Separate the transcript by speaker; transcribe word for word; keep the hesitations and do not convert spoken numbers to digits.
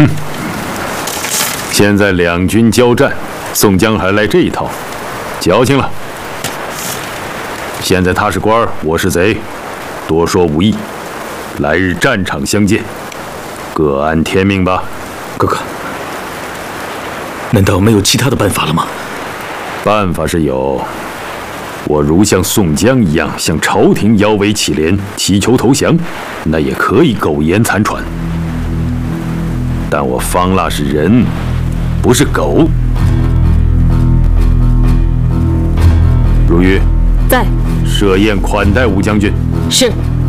Speaker 1: 哼！现在两军交战，宋江还来这一套，矫情了。现在他是官儿，我是贼，多说无益。来日战场相见，各安天命吧。
Speaker 2: 哥哥，难道没有其他的办法了吗？
Speaker 1: 办法是有。我如像宋江一样向朝廷摇尾乞怜，祈求投降，那也可以苟延残喘。但我方腊是人，不是狗。如玉，
Speaker 3: 在。
Speaker 1: 设宴款待吴将军。
Speaker 3: 是。